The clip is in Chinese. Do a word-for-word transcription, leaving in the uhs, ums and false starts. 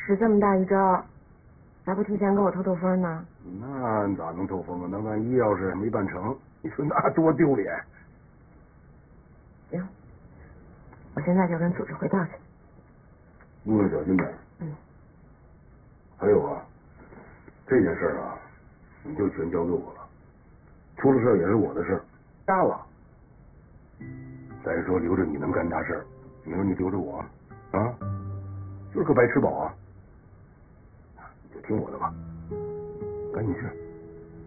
使这么大一招，咋不提前跟我透透风呢？ 那咋能透风啊？那万一要是没办成，你说那多丢脸。 行，我现在就跟组织汇报去。 路上小心点。 嗯。 还有啊，这件事啊，你就全交给我了。出了事也是我的事，瞎了。再说留着你能干大事，你说你留着我啊，就是个白吃饱啊。你就听我的吧，赶紧去。